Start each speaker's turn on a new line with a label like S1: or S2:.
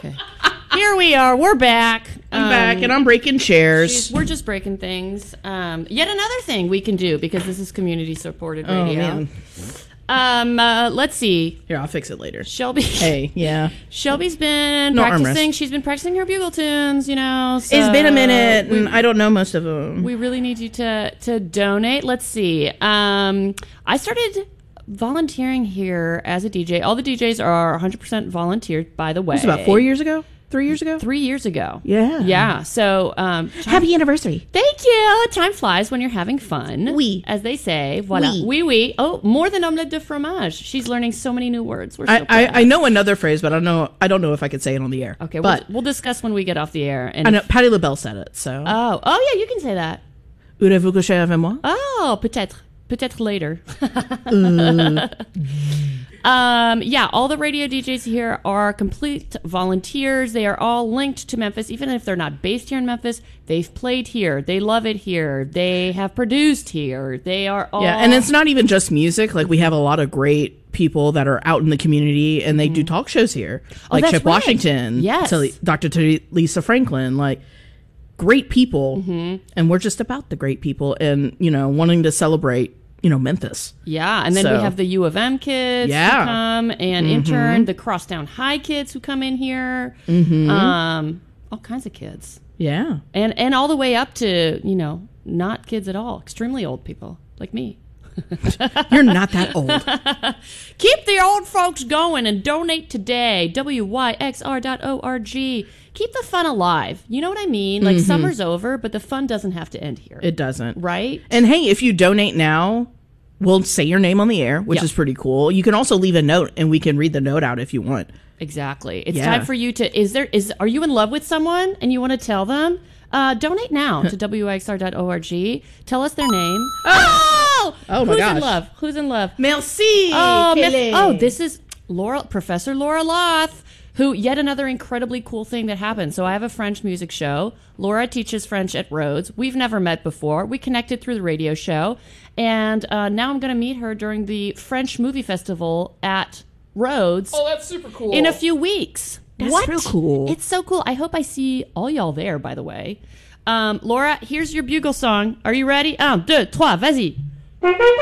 S1: Okay. Here we are. We're back.
S2: I'm back, and I'm breaking chairs.
S1: We're just breaking things. Yet another thing we can do, because this is community-supported radio.
S2: Oh, man.
S1: Let's see.
S2: Here, I'll fix it later.
S1: Shelby.
S2: Hey, yeah.
S1: Shelby's been
S2: No
S1: practicing.
S2: armrest.
S1: She's been practicing her bugle tunes, you know. So
S2: It's been a minute, and I don't know most of them.
S1: we really need you to donate. Let's see. I started volunteering here as a DJ. All the DJs are 100% volunteered, by the way.
S2: It was about 4 years ago? 3 years ago?
S1: 3 years ago.
S2: Yeah.
S1: Yeah. So,
S2: Happy anniversary.
S1: thank you. Time flies when you're having fun.
S2: Oui.
S1: As they say. Voilà.
S2: Oui.
S1: Oui, oui. Oh, more than omelette de fromage. She's learning so many new words. We're so proud.
S2: I know another phrase, but I don't know if I could say it on the air.
S1: Okay,
S2: but
S1: we'll discuss when we get off the air. And
S2: I know Patti LaBelle said it, so.
S1: Oh, yeah, you can say that.
S2: Voulez-vous coucher avec moi?
S1: Oh, peut-être later. Yeah, all the radio DJs here are complete volunteers. They are all linked to Memphis, even if they're not based here in Memphis. They've played here. They love it here. They have produced here. They are all...
S2: Yeah, and it's not even just music. Like, we have a lot of great people that are out in the community, and they do talk shows here. Like
S1: that's
S2: Chip
S1: right.
S2: Washington,
S1: Yes.
S2: Dr. Lisa Franklin, like, great people. And we're just about the great people and, wanting to celebrate, Memphis.
S1: Yeah, and then we
S2: So-
S1: have the U of M kids who
S2: Yeah.
S1: come and intern, the Crosstown High kids who come in here, all kinds of kids.
S2: Yeah.
S1: And all the way up to, not kids at all, extremely old people like me.
S2: You're not that old.
S1: Keep the old folks going and donate today. WYXR.org. Keep the fun alive. You know what I mean? Like, summer's over, but the fun doesn't have to end here.
S2: It doesn't.
S1: Right?
S2: And hey, if you donate now, we'll say your name on the air, which
S1: Yep.
S2: is pretty cool. You can also leave a note, and we can read the note out if you want.
S1: Exactly. It's
S2: Yeah.
S1: time for you to, are you in love with someone and you want to tell them? Donate now to WYXR.org. Tell us their name. Oh
S2: my
S1: Who's
S2: gosh.
S1: in love? Who's in love?
S2: Merci.
S1: This is Professor Laura Loth, who, yet another incredibly cool thing that happened. So I have a French music show. Laura teaches French at Rhodes. We've never met before. We connected through the radio show. And now I'm going to meet her during the French Movie Festival at Rhodes.
S2: Oh, that's super cool.
S1: In a few weeks.
S2: That's real cool.
S1: It's so cool. I hope I see all y'all there, by the way. Laura, here's your bugle song. Are you ready? 1, 2, 3, vas-y.